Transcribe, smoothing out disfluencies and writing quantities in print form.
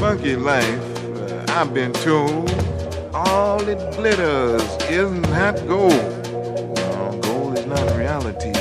monkey life, I've been told all it glitters isn't that gold. No, gold is not reality.